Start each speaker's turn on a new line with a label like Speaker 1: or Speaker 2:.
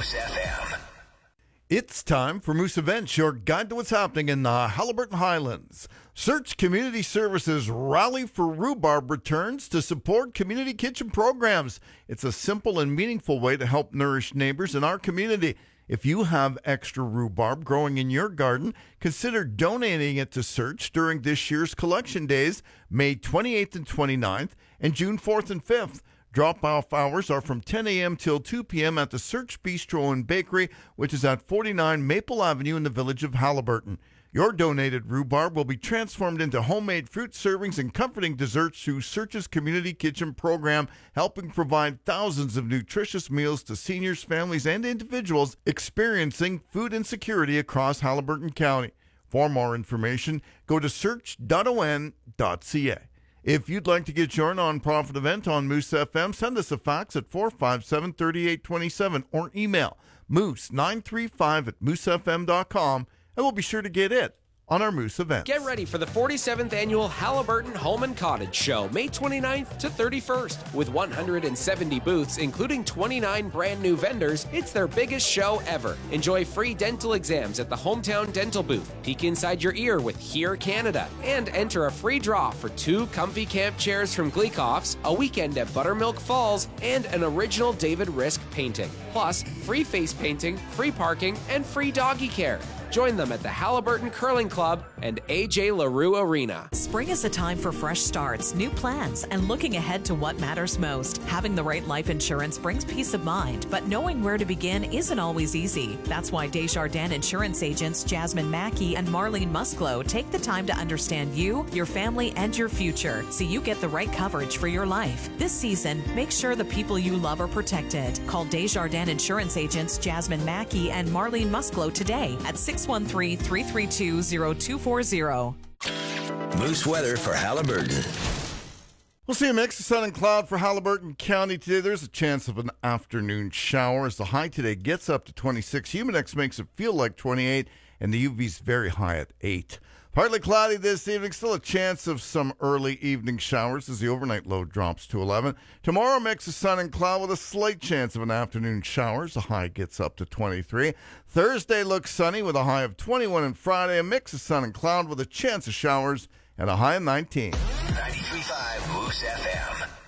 Speaker 1: Moose FM.
Speaker 2: It's time for Moose Events, your guide to what's happening in the Haliburton Highlands. Search Community Services Rally for Rhubarb returns to support community kitchen programs. It's a simple and meaningful way to help nourish neighbors in our community. If you have extra rhubarb growing in your garden, consider donating it to Search during this year's collection days, May 28th and 29th, and June 4th and 5th. Drop-off hours are from 10 a.m. till 2 p.m. at the Search Bistro and Bakery, which is at 49 Maple Avenue in the village of Haliburton. Your donated rhubarb will be transformed into homemade fruit servings and comforting desserts through Search's Community Kitchen program, helping provide thousands of nutritious meals to seniors, families, and individuals experiencing food insecurity across Haliburton County. For more information, go to search.on.ca. If you'd like to get your non-profit event on Moose FM, send us a fax at 457-3827 or email moose935@moosefm.com, and we'll be sure to get it on our Moose event.
Speaker 3: Get ready for the 47th Annual Haliburton Home and Cottage Show, May 29th to 31st. With 170 booths, including 29 brand new vendors, it's their biggest show ever. Enjoy free dental exams at the Hometown Dental booth, peek inside your ear with Hear Canada, and enter a free draw for 2 comfy camp chairs from Gleekoff's, a weekend at Buttermilk Falls, and an original David Risk painting. Plus, free face painting, free parking, and free doggy care. Join them at the Haliburton Curling Club and AJ LaRue Arena.
Speaker 4: Spring is a time for fresh starts, new plans, and looking ahead to what matters most. Having the right life insurance brings peace of mind, but knowing where to begin isn't always easy. That's why Desjardins Insurance agents Jasmine Mackey and Marlene Musclo take the time to understand you, your family, and your future, so you get the right coverage for your life. This season, make sure the people you love are protected. Call Desjardins Insurance agents Jasmine Mackey and Marlene Musclo today at 613-332-0240.
Speaker 1: Moose weather for Haliburton.
Speaker 2: We'll see a mix of sun and cloud for Haliburton County today. There's a chance of an afternoon shower as the high today gets up to 26. Humidex makes it feel like 28, and the UV's very high at 8. Partly cloudy this evening, still a chance of some early evening showers as the overnight low drops to 11. Tomorrow, a mix of sun and cloud with a slight chance of an afternoon shower as the high gets up to 23. Thursday looks sunny with a high of 21, and Friday, a mix of sun and cloud with a chance of showers and a high of 19.
Speaker 1: 93.5 Moose FM.